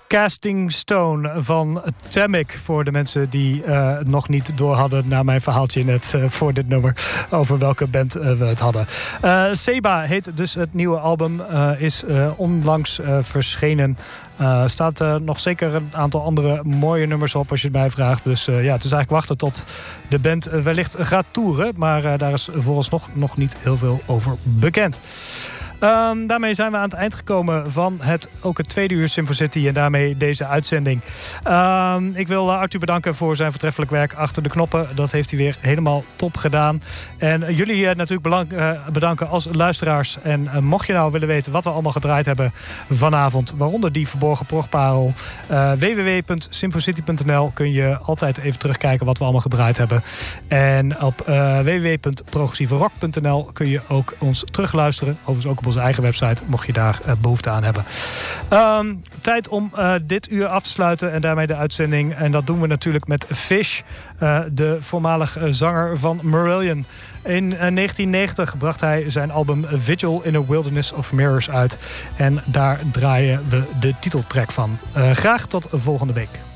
Casting Stone van Tamic. Voor de mensen die het nog niet door hadden na mijn verhaaltje net voor dit nummer. Over welke band we het hadden. Seba heet dus het nieuwe album. Is onlangs verschenen. Staat nog zeker een aantal andere mooie nummers op als je het mij vraagt. Dus het is eigenlijk wachten tot de band wellicht gaat toeren. Maar daar is vooralsnog nog niet heel veel over bekend. Daarmee zijn we aan het eind gekomen van ook het tweede uur Symphocity en daarmee deze uitzending. Ik wil Arthur bedanken voor zijn voortreffelijk werk achter de knoppen. Dat heeft hij weer helemaal top gedaan. En jullie natuurlijk bedanken als luisteraars. En mocht je nou willen weten wat we allemaal gedraaid hebben vanavond, waaronder die verborgen progparel, www.symphocity.nl kun je altijd even terugkijken wat we allemaal gedraaid hebben. En op www.progressieverock.nl kun je ook ons terugluisteren. Overigens ook op onze eigen website, mocht je daar behoefte aan hebben. Tijd om dit uur af te sluiten en daarmee de uitzending. En dat doen we natuurlijk met Fish, de voormalig zanger van Marillion. In 1990 bracht hij zijn album Vigil in a Wilderness of Mirrors uit. En daar draaien we de titeltrack van. Graag tot volgende week.